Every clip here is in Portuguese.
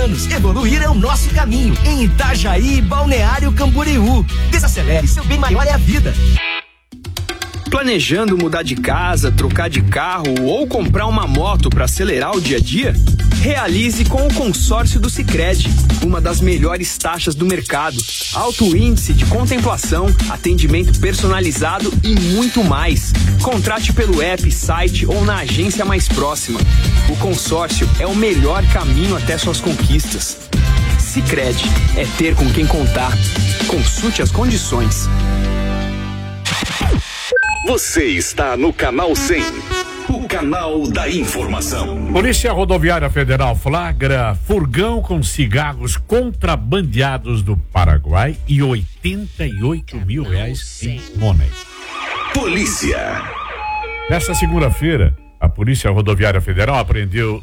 anos. Evoluir é o nosso caminho. Em Itajaí, Balneário Camboriú. Desacelere, seu bem maior é a vida. Planejando mudar de casa, trocar de carro ou comprar uma moto para acelerar o dia a dia? Realize com o consórcio do Sicredi, uma das melhores taxas do mercado, alto índice de contemplação, atendimento personalizado e muito mais. Contrate pelo app, site ou na agência mais próxima. O consórcio é o melhor caminho até suas conquistas. Sicredi, é ter com quem contar. Consulte as condições. Você está no Canal 100, o canal da informação. Polícia Rodoviária Federal flagra furgão com cigarros contrabandeados do Paraguai e 88 mil reais em monédas. Polícia. Nesta segunda-feira, a Polícia Rodoviária Federal apreendeu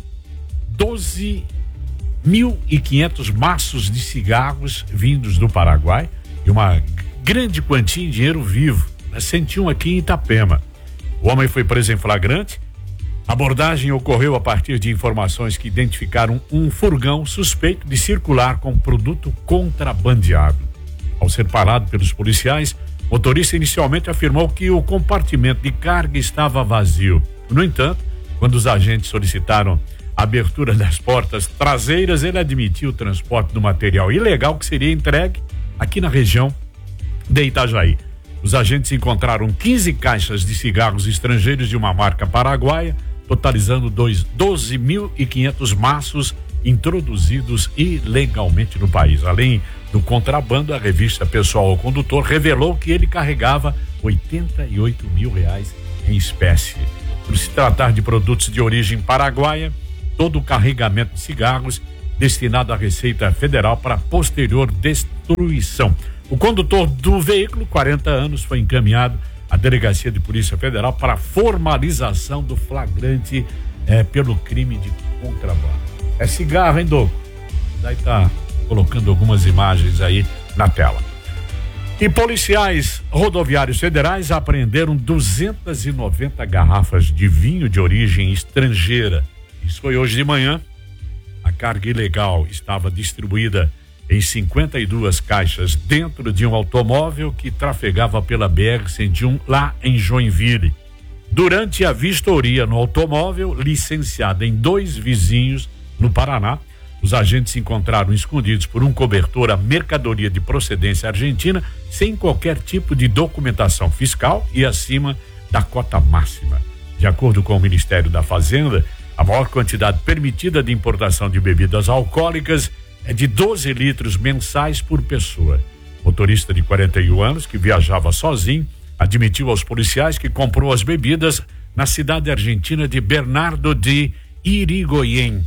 12.500 maços de cigarros vindos do Paraguai e uma grande quantia em dinheiro vivo. 101 aqui em Itapema. O homem foi preso em flagrante. A abordagem ocorreu a partir de informações que identificaram um furgão suspeito de circular com produto contrabandeado. Ao ser parado pelos policiais, o motorista inicialmente afirmou que o compartimento de carga estava vazio. No entanto, quando os agentes solicitaram a abertura das portas traseiras, ele admitiu o transporte do material ilegal que seria entregue aqui na região de Itajaí. Os agentes encontraram 15 caixas de cigarros estrangeiros de uma marca paraguaia, totalizando 12.500 maços introduzidos ilegalmente no país. Além do contrabando, a revista Pessoal ao Condutor revelou que ele carregava 88 mil reais em espécie. Por se tratar de produtos de origem paraguaia, todo o carregamento de cigarros destinado à Receita Federal para posterior destruição. O condutor do veículo, 40 anos, foi encaminhado à Delegacia de Polícia Federal para formalização do flagrante pelo crime de contrabando. É cigarro, hein, Douglas? Daí tá colocando algumas imagens aí na tela. E policiais rodoviários federais apreenderam 290 garrafas de vinho de origem estrangeira. Isso foi hoje de manhã. A carga ilegal estava distribuída em 52 caixas dentro de um automóvel que trafegava pela BR-101 lá em Joinville. Durante a vistoria no automóvel, licenciada em 2 vizinhos no Paraná, os agentes encontraram escondidos por um cobertor a mercadoria de procedência argentina sem qualquer tipo de documentação fiscal e acima da cota máxima. De acordo com o Ministério da Fazenda, a maior quantidade permitida de importação de bebidas alcoólicas é de 12 litros mensais por pessoa. O motorista de 41 anos, que viajava sozinho, admitiu aos policiais que comprou as bebidas na cidade argentina de Bernardo de Irigoyen.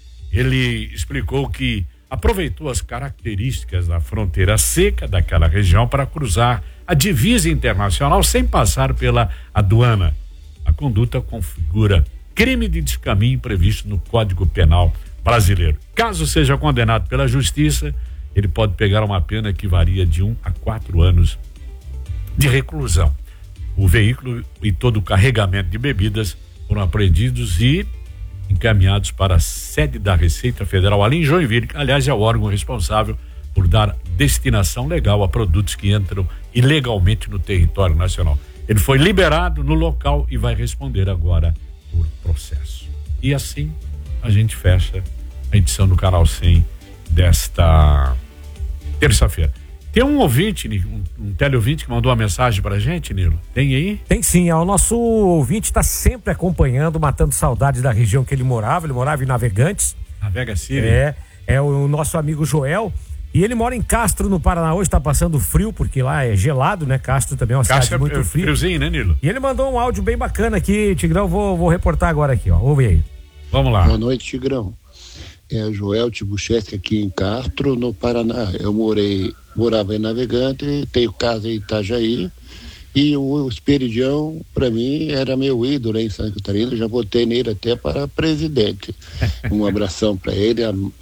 Ele explicou que aproveitou as características da fronteira seca daquela região para cruzar a divisa internacional sem passar pela aduana. A conduta configura crime de descaminho previsto no Código Penal brasileiro. Caso seja condenado pela justiça, ele pode pegar uma pena que varia de 1 a 4 anos de reclusão. O veículo e todo o carregamento de bebidas foram apreendidos e encaminhados para a sede da Receita Federal ali em Joinville, que aliás é o órgão responsável por dar destinação legal a produtos que entram ilegalmente no território nacional. Ele foi liberado no local e vai responder agora por processo. E assim a gente fecha a edição do Canal 100 desta terça-feira. Tem um ouvinte, um teleouvinte que mandou uma mensagem pra gente, Nilo. Tem aí? Tem sim, o nosso ouvinte está sempre acompanhando, matando saudades da região que ele morava em Navegantes. Navega City. É o nosso amigo Joel, e ele mora em Castro, no Paraná. Hoje está passando frio, porque lá é gelado, né? Castro também é uma cidade muito fria. Friozinho, né, Nilo? E ele mandou um áudio bem bacana aqui, Tigrão, vou reportar agora aqui, ó. Ouve aí. Vamos lá. Boa noite, Tigrão. É o Joel Tibuchescu aqui em Castro, no Paraná. Eu morava em Navegante, tenho casa em Itajaí, e o Esperidião, para mim, era meu ídolo em Santa Catarina. Já votei nele até para presidente. Um abração para ele.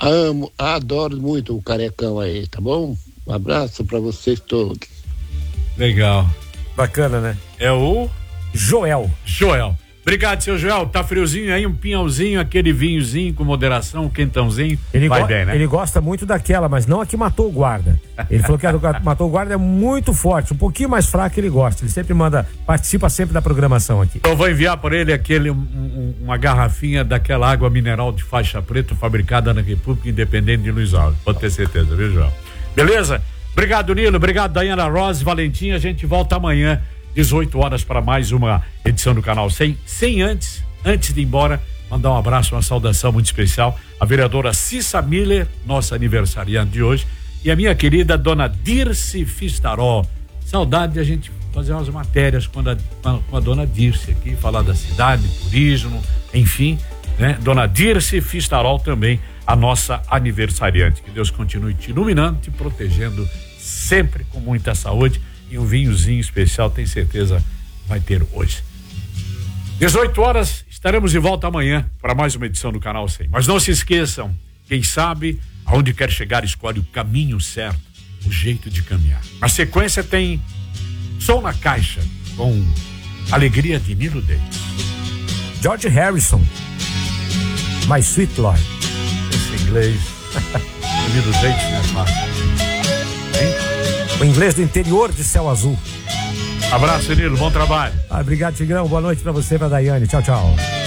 Adoro muito o carecão aí, tá bom? Um abraço para vocês todos. Legal. Bacana, né? É o Joel. Obrigado, seu Joel. Tá friozinho aí, um pinhãozinho, aquele vinhozinho com moderação, quentãozinho. Ele vai bem, né? Ele gosta muito daquela, mas não a que matou o guarda. Ele falou que a que matou o guarda é muito forte, um pouquinho mais fraca ele gosta. Ele sempre participa sempre da programação aqui. Eu vou enviar por ele uma garrafinha daquela água mineral de faixa preta fabricada na República Independente de Luiz Alves. Pode ter certeza, viu, Joel? Beleza? Obrigado, Nilo. Obrigado, Daiana Rose, Valentim. A gente volta amanhã, 18 horas, para mais uma edição do Canal 100. Sem antes de ir embora, mandar um abraço, uma saudação muito especial à vereadora Cissa Miller, nossa aniversariante de hoje, e a minha querida dona Dirce Fistarol. Saudade de a gente fazer umas matérias com a dona Dirce aqui, falar da cidade, turismo, enfim, né? Dona Dirce Fistarol também, a nossa aniversariante. Que Deus continue te iluminando, te protegendo sempre com muita saúde. E um vinhozinho especial, tem certeza, vai ter hoje. 18 horas, estaremos de volta amanhã para mais uma edição do Canal 100. Mas não se esqueçam, quem sabe aonde quer chegar escolhe o caminho certo, o jeito de caminhar. Na sequência tem Som na Caixa, com Alegria de Nilo Davis. George Harrison, My Sweet Lord. Esse inglês, o Nilo Davis não é fácil. Hein? O inglês do interior de Céu Azul. Abraço, Nilo, bom trabalho. Obrigado, Tigrão. Boa noite pra você, pra Daiane. Tchau, tchau.